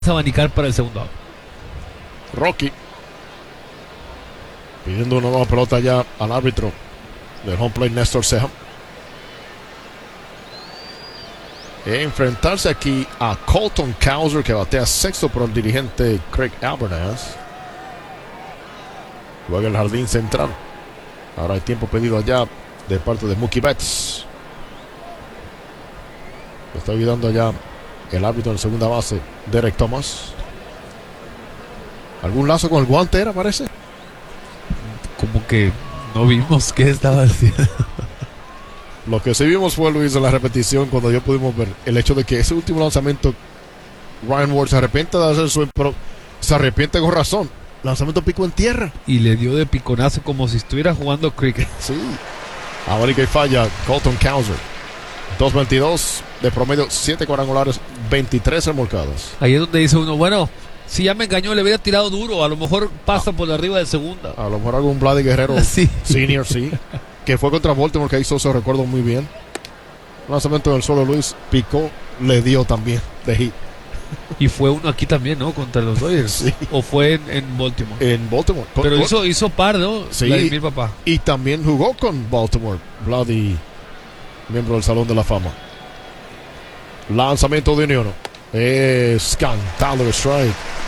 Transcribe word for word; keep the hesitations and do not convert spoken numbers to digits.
abanicar para el segundo out. Rocky pidiendo una nueva pelota ya al árbitro del home plate, Néstor Ceja. Enfrentarse aquí a Colton Cowser, que batea sexto por el dirigente Craig Albernaz. Juega el jardín central. Ahora hay tiempo pedido allá de parte de Mookie Betts. Lo está ayudando allá el árbitro en segunda base, Derek Thomas. ¿Algún lazo con el guante era, parece? Como que no vimos qué estaba haciendo. Lo que sí vimos fue, Luis, en la repetición, cuando ya pudimos ver el hecho de que ese último lanzamiento, Ryan Ward se arrepiente de hacer su, pero se arrepiente con razón. Lanzamiento pico en tierra. Y le dio de piconazo como si estuviera jugando cricket. Sí. Abanica y falla Colton Cowser. dos veintidós de promedio, siete cuadrangulares, veintitrés remolcadas. Ahí es donde dice uno, bueno, si ya me engañó, le hubiera tirado duro. A lo mejor pasa por arriba de segunda. A lo mejor algún Vladi Guerrero Sí. Senior, sí. Que fue contra Baltimore, que hizo eso, recuerdo muy bien. Lanzamiento del solo, Luis, picó, le dio también de hit. Y fue uno aquí también, ¿no? Contra los Dodgers. Sí. O fue en, en Baltimore. En Baltimore. Con- Pero con- hizo, hizo par, ¿no? Sí. Vladimir Papá. Y también jugó con Baltimore, Vladi, miembro del Salón de la Fama. Lanzamiento de Unión. Es cantado de strike.